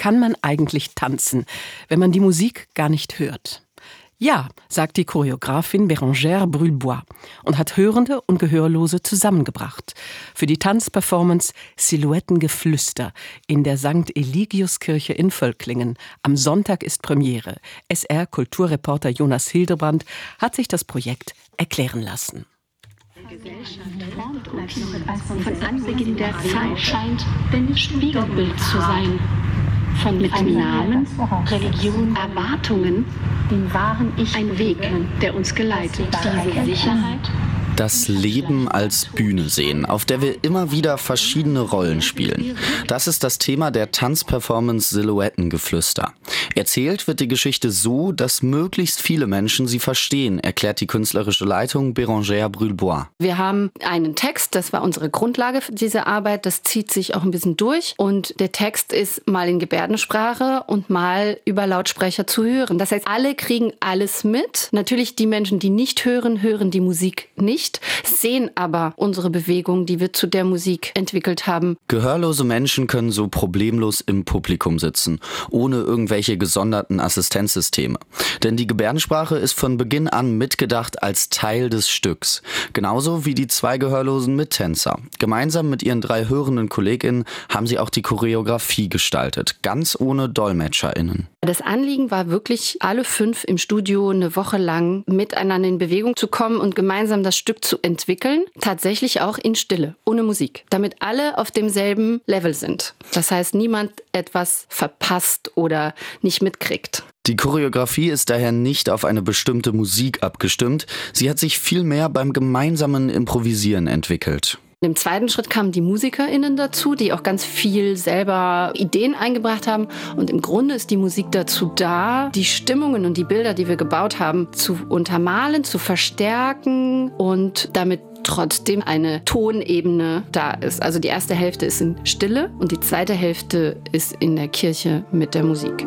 kann man eigentlich tanzen, wenn man die Musik gar nicht hört? Ja, sagt die Choreografin Bérengère Brulebois und hat Hörende und Gehörlose zusammengebracht für die Tanzperformance Silhouettengeflüster in der St. Eligiuskirche in Völklingen. Am Sonntag ist Premiere. SR-Kulturreporter Jonas Hildebrand hat sich das Projekt erklären lassen. Die Gesellschaft formt uns. Von Anbeginn der Zeit scheint Spiegelbild zu sein. Von mit Namen, Religion, Erwartungen, den wahren Ich, ein Weg, der uns geleitet. Diese Sicherheit. Das Leben als Bühne sehen, auf der wir immer wieder verschiedene Rollen spielen. Das ist das Thema der Tanzperformance Silhouettengeflüster. Erzählt wird die Geschichte so, dass möglichst viele Menschen sie verstehen, erklärt die künstlerische Leitung Bérengère Brulebois. Wir haben einen Text, das war unsere Grundlage für diese Arbeit, das zieht sich auch ein bisschen durch. Und der Text ist mal in Gebärdensprache und mal über Lautsprecher zu hören. Das heißt, alle kriegen alles mit. Natürlich die Menschen, die nicht hören, hören die Musik nicht, sehen aber unsere Bewegung, die wir zu der Musik entwickelt haben. Gehörlose Menschen können so problemlos im Publikum sitzen, ohne irgendwelche gesonderten Assistenzsysteme. Denn die Gebärdensprache ist von Beginn an mitgedacht als Teil des Stücks. Genauso wie die 2 gehörlosen Mittänzer. Gemeinsam mit ihren 3 hörenden KollegInnen haben sie auch die Choreografie gestaltet, ganz ohne DolmetscherInnen. Das Anliegen war wirklich, alle 5 im Studio eine Woche lang miteinander in Bewegung zu kommen und gemeinsam das Stück zu entwickeln, tatsächlich auch in Stille, ohne Musik, damit alle auf demselben Level sind. Das heißt, niemand etwas verpasst oder nicht mitkriegt. Die Choreografie ist daher nicht auf eine bestimmte Musik abgestimmt, sie hat sich vielmehr beim gemeinsamen Improvisieren entwickelt. Im zweiten Schritt kamen die MusikerInnen dazu, die auch ganz viel selber Ideen eingebracht haben. Und im Grunde ist die Musik dazu da, die Stimmungen und die Bilder, die wir gebaut haben, zu untermalen, zu verstärken und damit trotzdem eine Tonebene da ist. Also die erste Hälfte ist in Stille und die zweite Hälfte ist in der Kirche mit der Musik.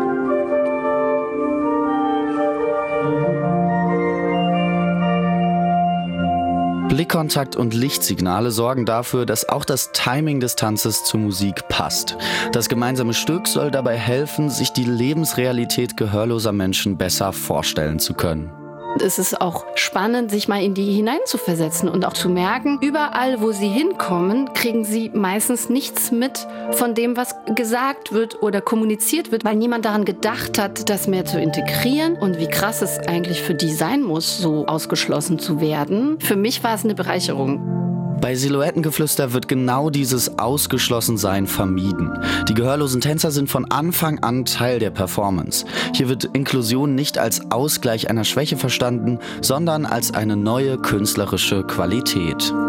Blickkontakt und Lichtsignale sorgen dafür, dass auch das Timing des Tanzes zur Musik passt. Das gemeinsame Stück soll dabei helfen, sich die Lebensrealität gehörloser Menschen besser vorstellen zu können. Es ist auch spannend, sich mal in die hineinzuversetzen und auch zu merken, überall, wo sie hinkommen, kriegen sie meistens nichts mit von dem, was gesagt wird oder kommuniziert wird, weil niemand daran gedacht hat, das mehr zu integrieren und wie krass es eigentlich für die sein muss, so ausgeschlossen zu werden. Für mich war es eine Bereicherung. Bei Silhouettengeflüster wird genau dieses Ausgeschlossensein vermieden. Die gehörlosen Tänzer sind von Anfang an Teil der Performance. Hier wird Inklusion nicht als Ausgleich einer Schwäche verstanden, sondern als eine neue künstlerische Qualität.